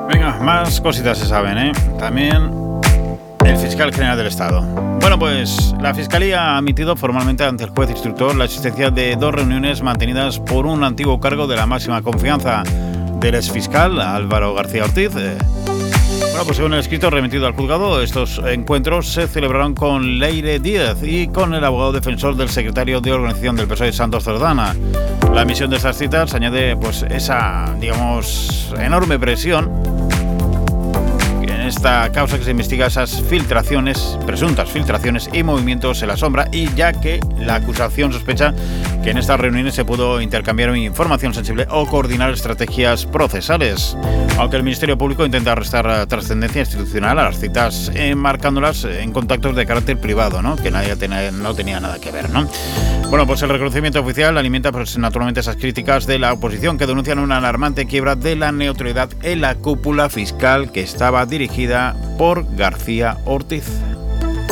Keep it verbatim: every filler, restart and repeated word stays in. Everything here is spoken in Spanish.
Venga, más cositas se saben, ¿eh? También el fiscal general del Estado. Bueno, pues la Fiscalía ha admitido formalmente ante el juez instructor la existencia de dos reuniones mantenidas por un antiguo cargo de la máxima confianza del exfiscal Álvaro García Ortiz. Eh, bueno, pues según el escrito remitido al juzgado, estos encuentros se celebraron con Leire Díaz y con el abogado defensor del secretario de organización del P S O E, Santos Cerdana. La emisión de estas citas añade pues esa, digamos, enorme presión en esta causa que se investiga esas filtraciones, presuntas filtraciones y movimientos en la sombra, y ya que la acusación sospecha que en estas reuniones se pudo intercambiar información sensible o coordinar estrategias procesales. Aunque el Ministerio Público intenta restar trascendencia institucional a las citas, enmarcándolas en contactos de carácter privado, ¿no? Que nadie tenía, no tenía nada que ver, ¿no? Bueno, pues el reconocimiento oficial alimenta pues, naturalmente esas críticas de la oposición que denuncian una alarmante quiebra de la neutralidad en la cúpula fiscal que estaba dirigida por García Ortiz.